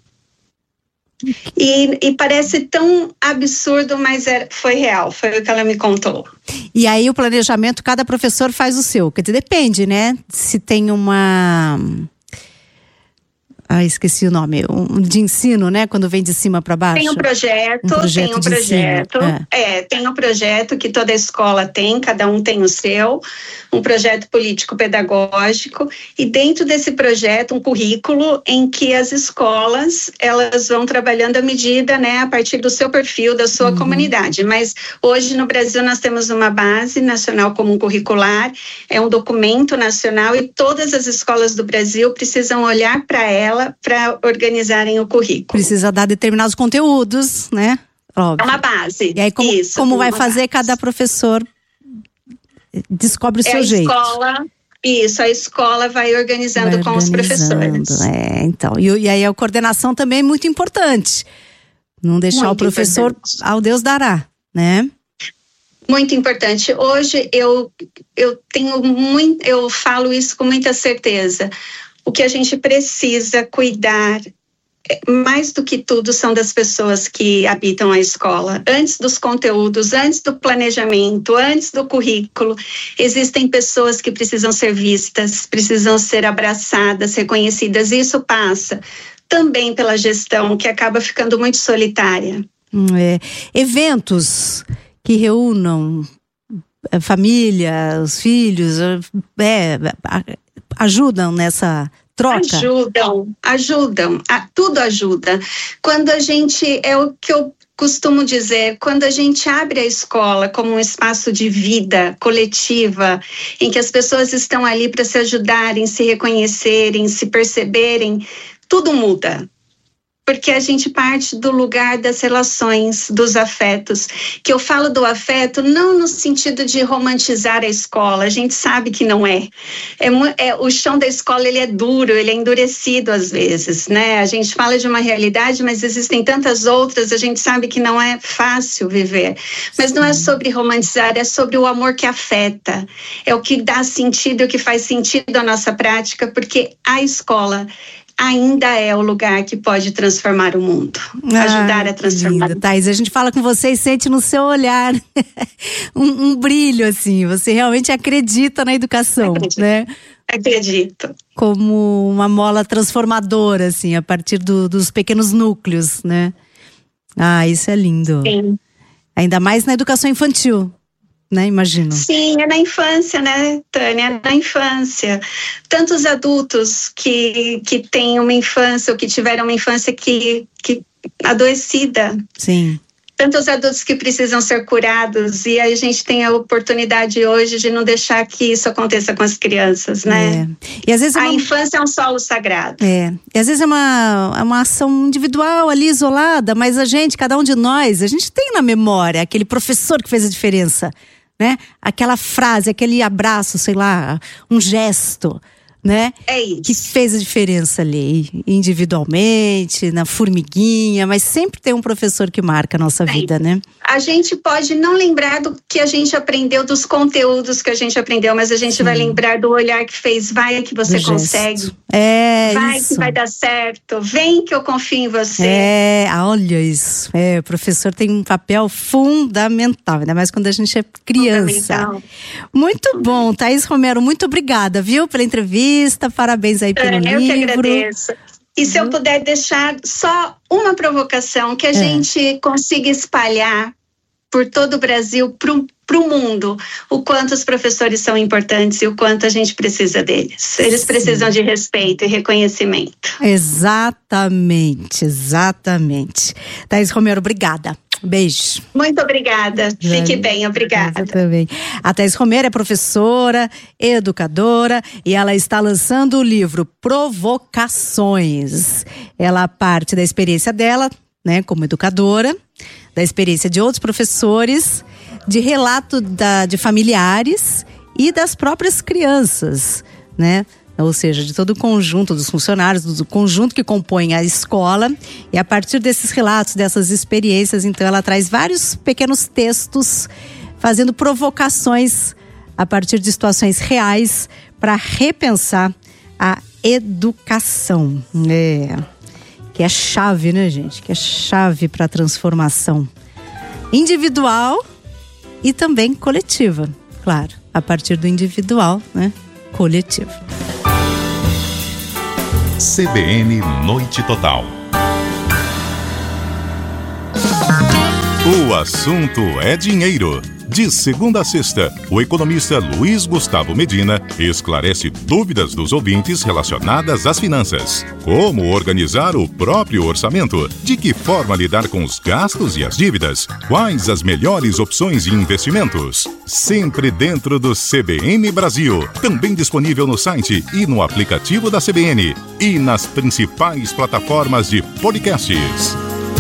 E parece tão absurdo, mas foi real, foi o que ela me contou. E aí o planejamento, cada professor faz o seu, quer dizer, depende, né? Se tem uma... esqueci o nome, de ensino, né? Quando vem de cima para baixo. Tem um projeto. Tem um projeto que toda escola tem, cada um tem o seu, um projeto político-pedagógico, e dentro desse projeto, um currículo em que as escolas, elas vão trabalhando à medida, né, a partir do seu perfil, da sua comunidade. Mas hoje no Brasil nós temos uma base nacional comum curricular, é um documento nacional e todas as escolas do Brasil precisam olhar para ela para organizarem o currículo. Precisa dar determinados conteúdos, né? Óbvio. É uma base. E aí como vai fazer, base. Cada professor descobre o seu jeito. A escola vai organizando com os professores. Então. E aí a coordenação também é muito importante. Não deixar muito o professor ao Deus dará, né? Muito importante. Hoje eu falo isso com muita certeza. O que a gente precisa cuidar, mais do que tudo, são das pessoas que habitam a escola. Antes dos conteúdos, antes do planejamento, antes do currículo, existem pessoas que precisam ser vistas, precisam ser abraçadas, reconhecidas. E isso passa também pela gestão, que acaba ficando muito solitária. Eventos que reúnam a família, os filhos, ajudam nessa troca? Ajudam, tudo ajuda. Quando a gente, é o que eu costumo dizer, quando a gente abre a escola como um espaço de vida coletiva, em que as pessoas estão ali para se ajudarem, se reconhecerem, se perceberem, tudo muda. Porque a gente parte do lugar das relações, dos afetos. Que eu falo do afeto não no sentido de romantizar a escola, a gente sabe que não é. O chão da escola, ele é duro, ele é endurecido às vezes, né? A gente fala de uma realidade, mas existem tantas outras, a gente sabe que não é fácil viver. Mas não é sobre romantizar, é sobre o amor que afeta. É o que dá sentido, é o que faz sentido à nossa prática, porque a escola ainda é o lugar que pode transformar o mundo, ajudar a transformar. Linda, Thaís, a gente fala com você e sente no seu olhar um brilho, assim, você realmente acredita na educação, né? Acredito. Como uma mola transformadora, assim, a partir dos pequenos núcleos, né? Isso é lindo. Sim. Ainda mais na educação infantil, né? Imagino. Sim, é na infância, né, Tânia? É na infância. Tantos adultos que têm uma infância ou que tiveram uma infância que adoecida. Sim. Tantos adultos que precisam ser curados, e a gente tem a oportunidade hoje de não deixar que isso aconteça com as crianças, né? E às vezes a infância é um solo sagrado. E às vezes é uma ação individual ali, isolada, mas cada um de nós, a gente tem na memória aquele professor que fez a diferença, né? Aquela frase, aquele abraço, sei lá, um gesto, né? É isso. Que fez a diferença ali, individualmente, na formiguinha, mas sempre tem um professor que marca a nossa vida, né? A gente pode não lembrar do que a gente aprendeu, dos conteúdos que a gente aprendeu, mas a gente vai lembrar do olhar que fez, vai que você consegue. Vai isso. Que vai dar certo, vem que eu confio em você. Olha isso. O professor tem um papel fundamental, ainda mais quando a gente é criança. Muito bom, Thaís Romero, muito obrigada, viu, pela entrevista, parabéns aí pelo livro. Eu que agradeço. E se eu puder deixar só uma provocação, que a gente consiga espalhar por todo o Brasil, para o mundo, o quanto os professores são importantes e o quanto a gente precisa deles. Eles precisam de respeito e reconhecimento. Exatamente. Thaís Romero, obrigada. Beijo. Muito obrigada. Fique bem, obrigada. Também. A Thaís Romero é professora, educadora, e ela está lançando o livro Provocações. Ela parte da experiência dela, né, como educadora, da experiência de outros professores, de relato de familiares e das próprias crianças, né? Ou seja, de todo o conjunto dos funcionários, do conjunto que compõe a escola. E a partir desses relatos, dessas experiências, então ela traz vários pequenos textos, fazendo provocações a partir de situações reais para repensar a educação. Que é chave, né, gente? Que é chave para a transformação individual e também coletiva. Claro, a partir do individual, né? Coletivo. CBN Noite Total. O assunto é dinheiro. De segunda a sexta, o economista Luiz Gustavo Medina esclarece dúvidas dos ouvintes relacionadas às finanças. Como organizar o próprio orçamento? De que forma lidar com os gastos e as dívidas? Quais as melhores opções de investimentos? Sempre dentro do CBN Brasil. Também disponível no site e no aplicativo da CBN. E nas principais plataformas de podcasts.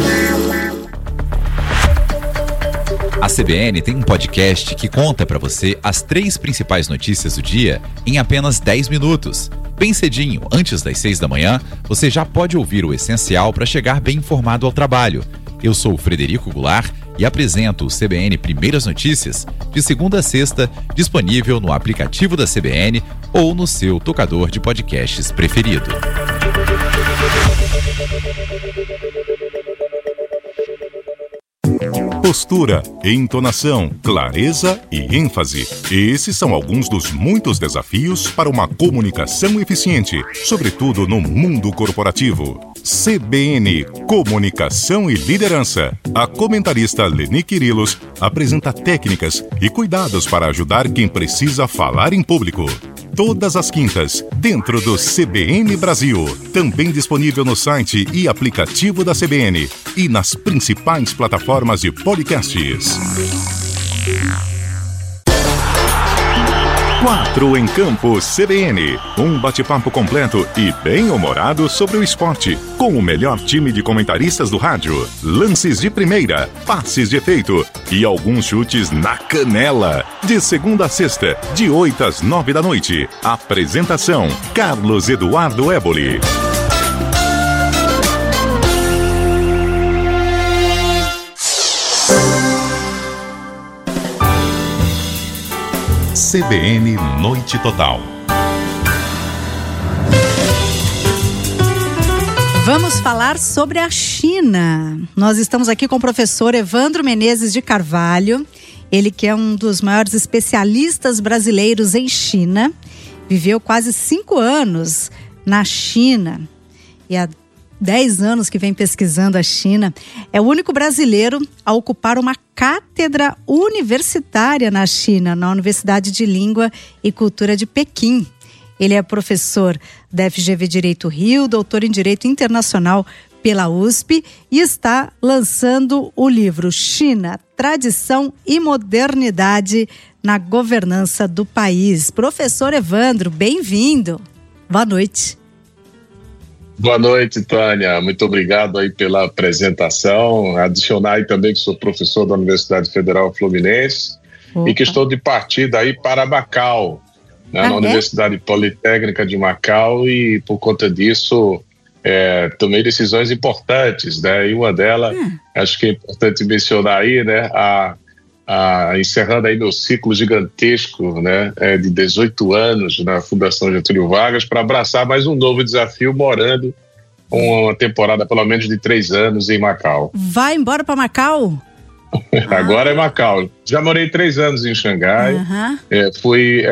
A CBN tem um podcast que conta para você as 3 principais notícias do dia em apenas 10 minutos. Bem cedinho, antes das 6 da manhã, você já pode ouvir o essencial para chegar bem informado ao trabalho. Eu sou o Frederico Goulart e apresento o CBN Primeiras Notícias de segunda a sexta, disponível no aplicativo da CBN ou no seu tocador de podcasts preferido. Postura, entonação, clareza e ênfase. Esses são alguns dos muitos desafios para uma comunicação eficiente, sobretudo no mundo corporativo. CBN, Comunicação e Liderança. A comentarista Leni Quirilos apresenta técnicas e cuidados para ajudar quem precisa falar em público. Todas as quintas, dentro do CBN Brasil. Também disponível no site e aplicativo da CBN e nas principais plataformas de podcasts. 4 em Campo CBN. Um bate-papo completo e bem-humorado sobre o esporte, com o melhor time de comentaristas do rádio. Lances de primeira, passes de efeito e alguns chutes na canela. De segunda a sexta, de 8 às 9 da noite. Apresentação: Carlos Eduardo Éboli. CBN Noite Total. Vamos falar sobre a China. Nós estamos aqui com o professor Evandro Menezes de Carvalho. Ele que é um dos maiores especialistas brasileiros em China. Viveu quase 5 anos na China. E há 10 anos que vem pesquisando a China. É o único brasileiro a ocupar uma cátedra universitária na China, na Universidade de Língua e Cultura de Pequim. Ele é professor da FGV Direito Rio, doutor em Direito Internacional pela USP e está lançando o livro China, Tradição e Modernidade na Governança do País. Professor Evandro, bem-vindo. Boa noite. Boa noite, Tânia. Muito obrigado aí pela apresentação. Adicionar aí também que sou professor da Universidade Federal Fluminense. Opa. E que estou de partida aí para Macau, né, na Universidade Politécnica de Macau, e por conta disso tomei decisões importantes, né? E uma delas, acho que é importante mencionar aí, né, encerrando aí meu ciclo gigantesco, né, de 18 anos na Fundação Getúlio Vargas, para abraçar mais um novo desafio morando uma temporada pelo menos de 3 anos em Macau. Vai embora para Macau? Agora é Macau. Já morei 3 anos em Xangai. Fui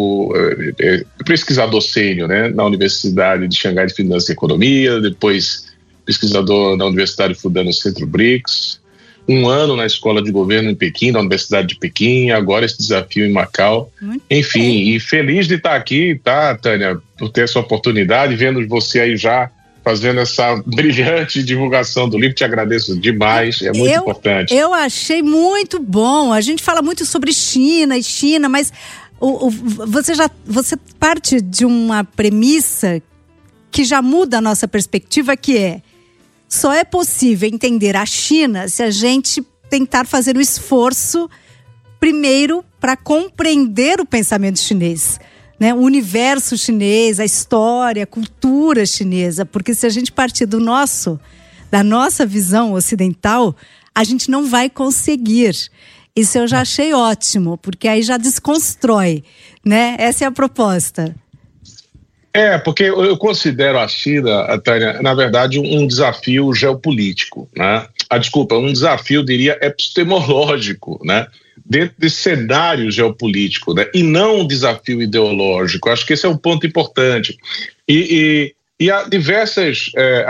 pesquisador sênior, né, na Universidade de Xangai de Finanças e Economia, depois pesquisador na Universidade Fudan Centro BRICS, 1 ano na Escola de Governo em Pequim, na Universidade de Pequim, agora esse desafio em Macau. Enfim, e feliz de estar aqui, tá, Tânia, por ter essa oportunidade, vendo você aí já fazendo essa brilhante divulgação do livro. Te agradeço demais, é muito importante. Eu achei muito bom. A gente fala muito sobre China, mas você parte de uma premissa que já muda a nossa perspectiva, que é: só é possível entender a China se a gente tentar fazer o esforço primeiro para compreender o pensamento chinês, né? O universo chinês, a história, a cultura chinesa, porque se a gente partir da nossa visão ocidental, a gente não vai conseguir. Isso eu já achei ótimo, porque aí já desconstrói, né? Essa é a proposta. Porque eu considero a China, Tânia, na verdade, um desafio geopolítico, né? Um desafio, diria, epistemológico, né? Dentro desse cenário geopolítico, né? E não um desafio ideológico. Acho que esse é um ponto importante. E há diversas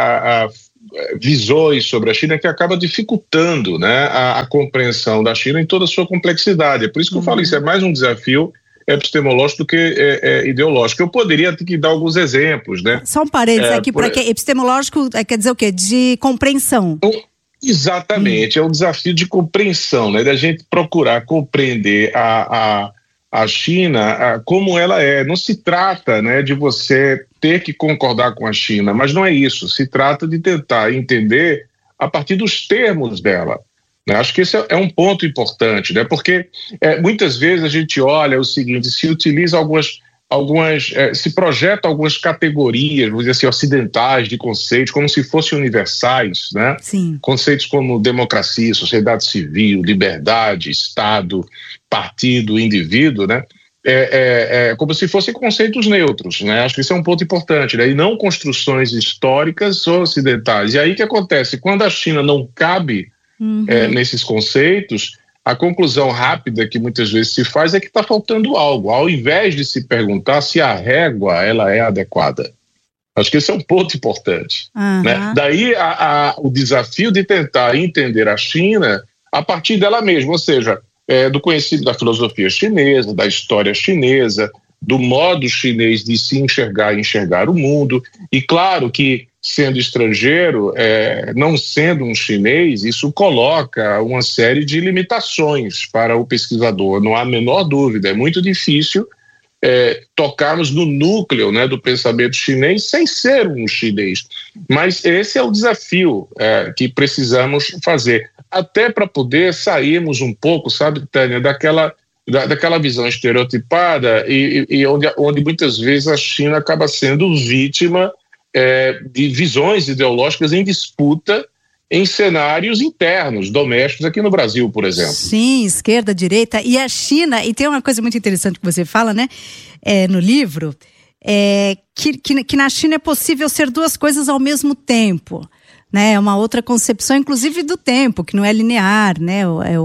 visões sobre a China que acabam dificultando, né, a compreensão da China em toda a sua complexidade. É por isso que eu falo isso, é mais um desafio epistemológico do que ideológico. Eu poderia aqui dar alguns exemplos, né? Só um parênteses aqui, para que epistemológico quer dizer o quê? De compreensão. Exatamente, é um desafio de compreensão, né? Da gente procurar compreender a China como ela é. Não se trata, né, de você ter que concordar com a China, mas não é isso. Se trata de tentar entender a partir dos termos dela. Né? Acho que esse é um ponto importante, né? Porque muitas vezes a gente olha o seguinte, se utiliza se projeta algumas categorias, vamos dizer assim, ocidentais de conceitos, como se fossem universais, né? Sim. Conceitos como democracia, sociedade civil, liberdade, Estado, partido, indivíduo, né? Como se fossem conceitos neutros, né? Acho que isso é um ponto importante, né? E não construções históricas ocidentais. E aí o que acontece? Quando a China não cabe nesses conceitos, a conclusão rápida que muitas vezes se faz é que está faltando algo, ao invés de se perguntar se a régua ela é adequada. Acho que esse é um ponto importante. Né? Daí o desafio de tentar entender a China a partir dela mesma, ou seja, do conhecimento da filosofia chinesa, da história chinesa, do modo chinês de se enxergar e enxergar o mundo. E claro que, sendo estrangeiro, não sendo um chinês, isso coloca uma série de limitações para o pesquisador, não há a menor dúvida. É muito difícil tocarmos no núcleo, né, do pensamento chinês sem ser um chinês. Mas esse é o desafio que precisamos fazer, até para poder sairmos um pouco, sabe, Tânia, daquela visão estereotipada e onde muitas vezes a China acaba sendo vítima de visões ideológicas em disputa em cenários internos, domésticos, aqui no Brasil, por exemplo. Sim, esquerda, direita. E a China, e tem uma coisa muito interessante que você fala, né, no livro, que na China é possível ser duas coisas ao mesmo tempo, né? É uma outra concepção, inclusive do tempo, que não é linear, né?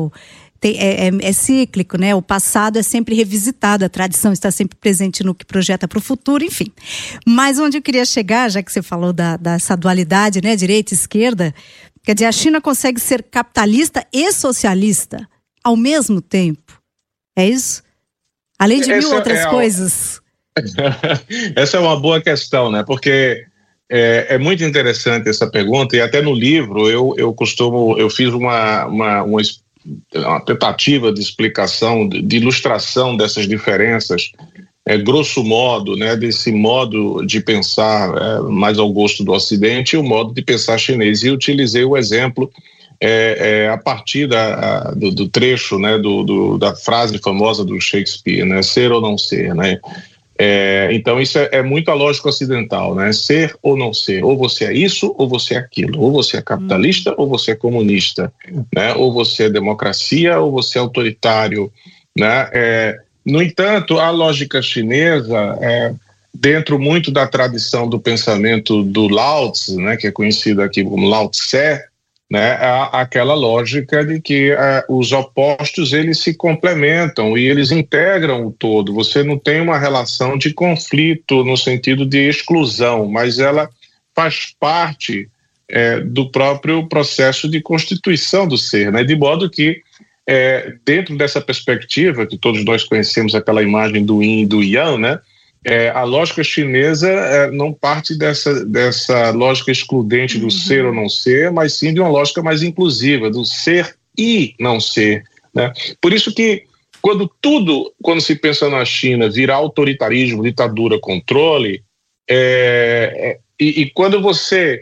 É cíclico, né? O passado é sempre revisitado, a tradição está sempre presente no que projeta para o futuro, enfim. Mas onde eu queria chegar, já que você falou dessa dualidade, né? Direita e esquerda, quer dizer, a China consegue ser capitalista e socialista ao mesmo tempo. É isso? Além de mil outras coisas. Essa é uma boa questão, né? Porque é muito interessante essa pergunta, e até no livro eu fiz uma tentativa de explicação, de ilustração dessas diferenças, grosso modo, né, desse modo de pensar mais ao gosto do Ocidente e o modo de pensar chinês. E utilizei o exemplo a partir do trecho, né, da frase famosa do Shakespeare, né, ser ou não ser, né? Então isso é muito a lógica ocidental, né? Ser ou não ser, ou você é isso ou você é aquilo, ou você é capitalista ou você é comunista, né? Ou você é democracia ou você é autoritário, né? No entanto, a lógica chinesa, dentro muito da tradição do pensamento do Lao Tzu, né, que é conhecido aqui como Lao Tse, né, aquela lógica de que os opostos eles se complementam e eles integram o todo. Você não tem uma relação de conflito no sentido de exclusão, mas ela faz parte do próprio processo de constituição do ser, né, de modo que dentro dessa perspectiva, que todos nós conhecemos aquela imagem do yin e do yang, né, a lógica chinesa não parte dessa lógica excludente do ser ou não ser, mas sim de uma lógica mais inclusiva, do ser e não ser, né? Por isso que quando se pensa na China, vira autoritarismo, ditadura, controle, e quando você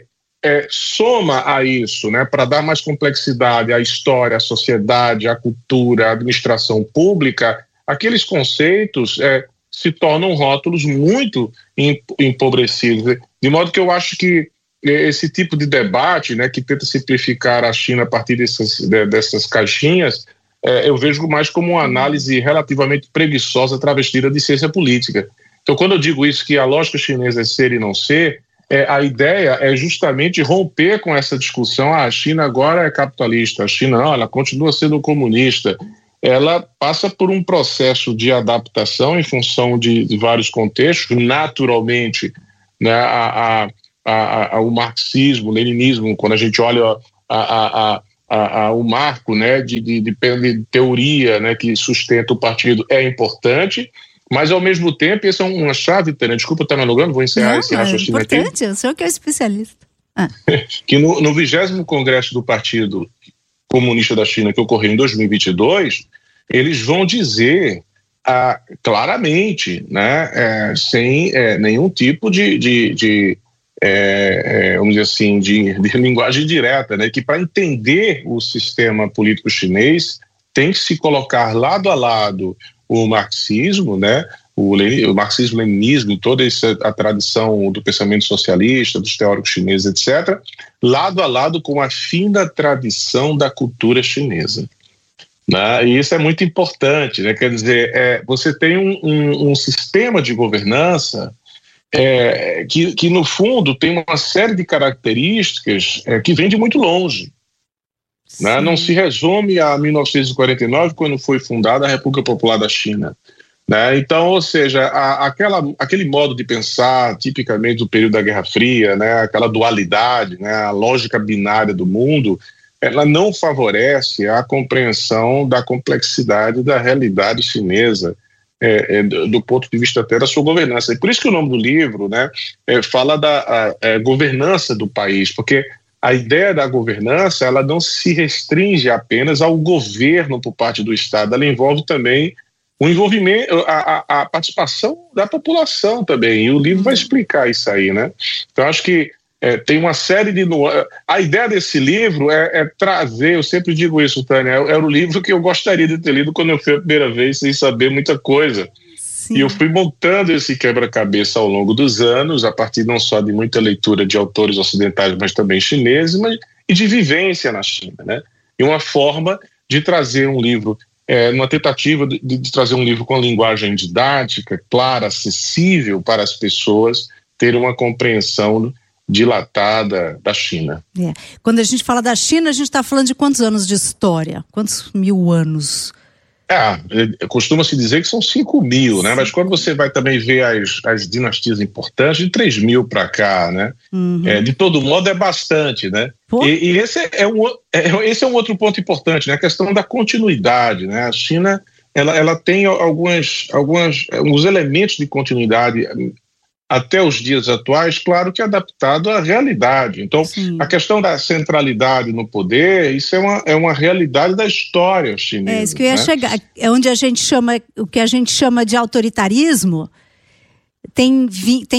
soma a isso, né, para dar mais complexidade à história, à sociedade, à cultura, à administração pública, aqueles conceitos se tornam rótulos muito empobrecidos. De modo que eu acho que esse tipo de debate, né, que tenta simplificar a China a partir dessas caixinhas, eu vejo mais como uma análise relativamente preguiçosa travestida de ciência política. Então, quando eu digo isso, que a lógica chinesa é ser e não ser, a ideia é justamente romper com essa discussão. A China agora é capitalista, a China não, ela continua sendo comunista. Ela passa por um processo de adaptação em função de vários contextos. Naturalmente, né, o marxismo, o leninismo, quando a gente olha o marco, né, de teoria, né, que sustenta o partido, é importante. Mas, ao mesmo tempo, essa é uma chave, Tânia, desculpa estar me alongando, vou encerrar esse raciocínio aqui. É importante, eu sou que é o especialista. Que no 20º Congresso do Partido Comunista da China, que ocorreu em 2022, eles vão dizer claramente, né, sem nenhum tipo de vamos dizer assim, de linguagem direta, né, que para entender o sistema político chinês tem que se colocar lado a lado o marxismo, né, o marxismo-leninismo, toda a tradição do pensamento socialista, dos teóricos chineses, etc., lado a lado com a fina tradição da cultura chinesa. Né? E isso é muito importante, né? Quer dizer, você tem um sistema de governança que, no fundo, tem uma série de características que vem de muito longe. Né? Não se resume a 1949, quando foi fundada a República Popular da China. Né? Então, ou seja, aquele modo de pensar tipicamente do período da Guerra Fria, né? Aquela dualidade, né? A lógica binária do mundo, ela não favorece a compreensão da complexidade da realidade chinesa, do ponto de vista até da sua governança. E por isso que o nome do livro, né, fala da governança do país, porque a ideia da governança, ela não se restringe apenas ao governo por parte do Estado, ela envolve também o envolvimento, a participação da população também, e o livro vai explicar isso aí, né? Então, acho que tem uma série de... A ideia desse livro é trazer, eu sempre digo isso, Tânia, era o livro que eu gostaria de ter lido quando eu fui a primeira vez, sem saber muita coisa. Sim. E eu fui montando esse quebra-cabeça ao longo dos anos, a partir não só de muita leitura de autores ocidentais, mas também chineses, e de vivência na China, né? E uma forma de trazer um livro, uma tentativa de trazer um livro com linguagem didática, clara, acessível para as pessoas terem uma compreensão dilatada da China. Quando a gente fala da China, a gente está falando de quantos anos de história? Quantos mil anos? Costuma-se dizer que são 5.000, né? Mas quando você vai também ver as dinastias importantes, de 3.000 para cá, né? Uhum. De todo modo, é bastante, né? E esse é um outro ponto importante, né? A questão da continuidade, né? A China, ela tem alguns elementos de continuidade até os dias atuais, claro que adaptado à realidade. Então, sim, a questão da centralidade no poder, isso é uma realidade da história chinesa. Isso que eu ia chegar. É onde o que a gente chama de autoritarismo tem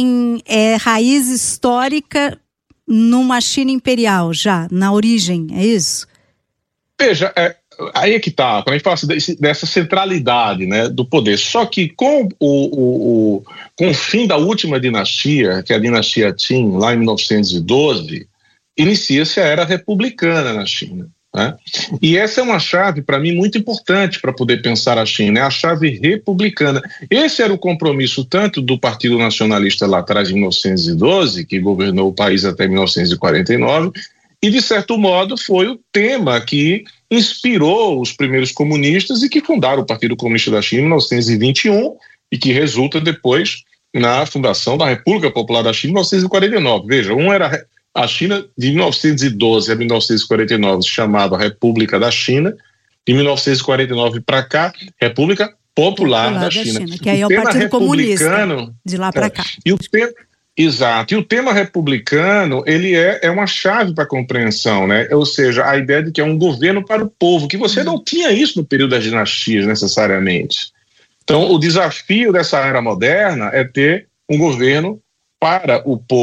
raiz histórica numa China imperial já, na origem, é isso? Veja, aí é que está, quando a gente fala dessa centralidade, né, do poder. Só que com o fim da última dinastia, que é a dinastia Qin, lá em 1912, inicia-se a era republicana na China. Né? E essa é uma chave, para mim, muito importante para poder pensar a China, é a chave republicana. Esse era o compromisso tanto do Partido Nacionalista lá atrás, em 1912, que governou o país até 1949, e, de certo modo, foi o tema que inspirou os primeiros comunistas e que fundaram o Partido Comunista da China em 1921 e que resulta depois na fundação da República Popular da China em 1949. Veja, era a China de 1912 a 1949 se chamava República da China, de 1949 para cá, República Popular da China. Que aí é o Partido Comunista, de lá para cá. Exato. E o tema republicano, ele é uma chave para a compreensão, né? Ou seja, a ideia de que é um governo para o povo, que você não tinha isso no período das dinastias, necessariamente. Então, o desafio dessa era moderna é ter um governo para o povo.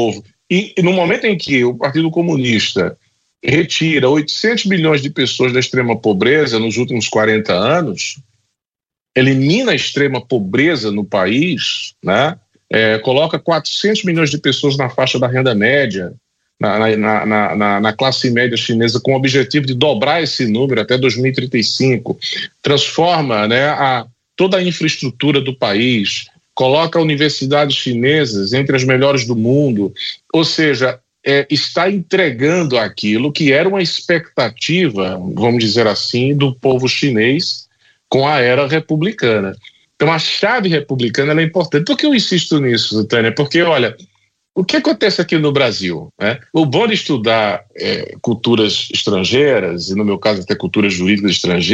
E no momento em que o Partido Comunista retira 800 milhões de pessoas da extrema pobreza nos últimos 40 anos, elimina a extrema pobreza no país, né? Coloca 400 milhões de pessoas na faixa da renda média, na classe média chinesa, com o objetivo de dobrar esse número até 2035, transforma, né, toda a infraestrutura do país, coloca universidades chinesas entre as melhores do mundo, ou seja, está entregando aquilo que era uma expectativa, vamos dizer assim, do povo chinês com a era republicana. Então a chave republicana ela é importante. Por que eu insisto nisso, Tânia? Porque, olha, o que acontece aqui no Brasil, né? O bom de estudar culturas estrangeiras, e no meu caso até culturas jurídicas estrangeiras,